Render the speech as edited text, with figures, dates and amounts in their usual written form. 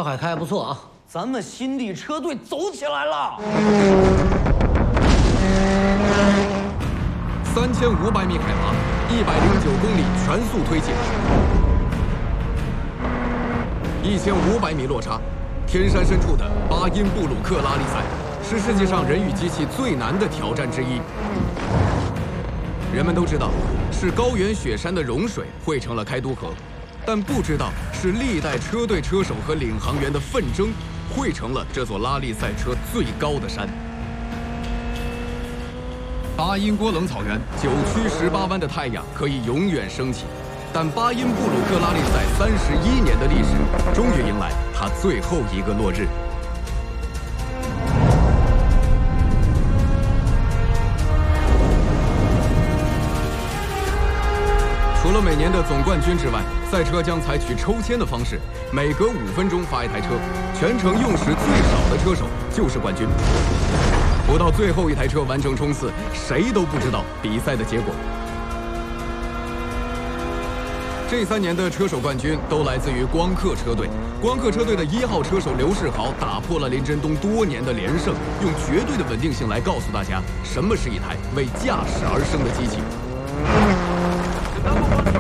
快，开得不错啊！ 咱们新力车队走起来了 ！3500米海拔，109公里全速推进，1500米落差，天山深处的巴音布鲁克拉力赛是世界上人与机器最难的挑战之一。人们都知道，是高原雪山的融水汇成了开都河，但不知道是历代车队车手和领航员的奋争汇成了这座拉力赛车最高的山。巴音郭冷草原9曲18弯的太阳可以永远升起，但巴音布鲁克拉力赛31年的历史终于迎来它最后一个落日。除了每年的总冠军之外，赛车将采取抽签的方式，每隔5分钟发一台车，全程用时最少的车手就是冠军。不到最后一台车完成冲刺，谁都不知道比赛的结果。这3年的车手冠军都来自于光刻车队。光刻车队的1号车手刘世豪打破了林振东多年的连胜，用绝对的稳定性来告诉大家，什么是一台为驾驶而生的机器。